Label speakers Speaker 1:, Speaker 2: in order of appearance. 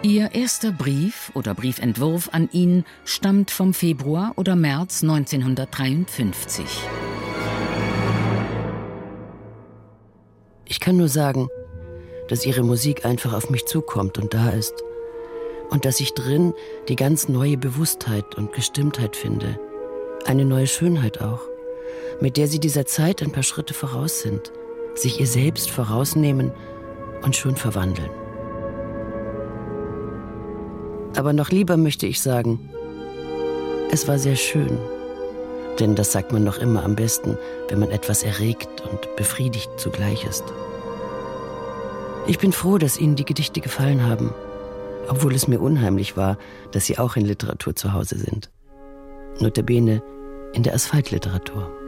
Speaker 1: Ihr erster Brief oder Briefentwurf an ihn stammt vom Februar oder März 1953.
Speaker 2: Ich kann nur sagen, dass Ihre Musik einfach auf mich zukommt und da ist. Und dass ich drin die ganz neue Bewusstheit und Gestimmtheit finde. Eine neue Schönheit auch, mit der Sie dieser Zeit ein paar Schritte voraus sind, sich ihr selbst vorausnehmen und schon verwandeln. Aber noch lieber möchte ich sagen, es war sehr schön. Denn das sagt man noch immer am besten, wenn man etwas erregt und befriedigt zugleich ist. Ich bin froh, dass Ihnen die Gedichte gefallen haben, obwohl es mir unheimlich war, dass Sie auch in Literatur zu Hause sind. Notabene in der Asphaltliteratur.